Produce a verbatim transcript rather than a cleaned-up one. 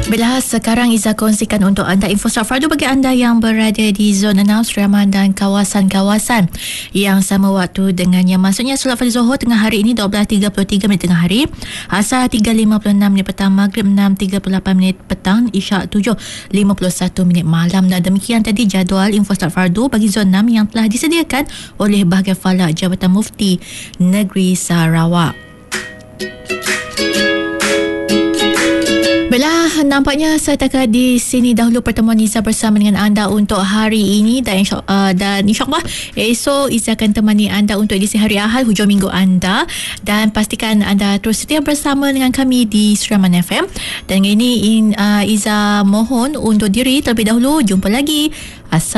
Bila sekarang Iza kongsikan untuk anda info start fardu bagi anda yang berada di zon enam Seriaman dan kawasan-kawasan yang sama waktu dengannya. Maksudnya solat fardu Zuhur tengah hari ini dua belas tiga puluh tiga minit tengah hari, Asar tiga lima puluh enam minit petang, Maghrib enam tiga puluh lapan minit petang, Isyak tujuh lima puluh satu minit malam. Dan demikian tadi jadual info start fardu bagi zon enam yang telah disediakan oleh Bahagian Falak Jabatan Mufti Negeri Sarawak. Baiklah, nampaknya saya takkan di sini dahulu pertemuan Iza bersama dengan anda untuk hari ini, dan insya, uh, dan insyaAllah esok Iza akan temani anda untuk edisi hari Ahad hujung minggu anda, dan pastikan anda terus setia bersama dengan kami di Seriaman F M. Dan ini in, uh, Iza mohon untuk diri terlebih dahulu. Jumpa lagi. Assalamualaikum.